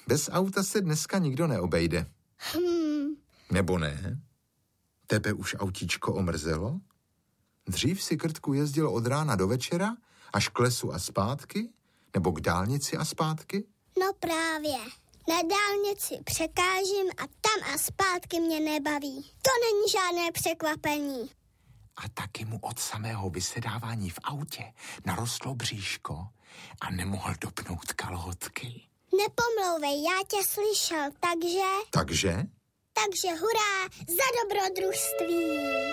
Bez auta se dneska nikdo neobejde. Nebo ne? Tebe už autíčko omrzelo? Dřív si, Krtku, jezdil od rána do večera, až k lesu a zpátky? Nebo k dálnici a zpátky? No právě. Na dálnici překážím a tam a zpátky mě nebaví. To není žádné překvapení. A taky mu od samého vysedávání v autě narostlo bříško a nemohl dopnout kalhotky. Nepomlouvej, já tě slyšel, takže... Takže? Takže hurá za dobrodružství.